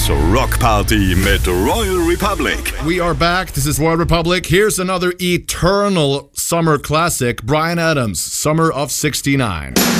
Rock Party mit Royal Republic. We are back. This is Royal Republic. Here's another eternal summer classic. Bryan Adams, Summer of '69.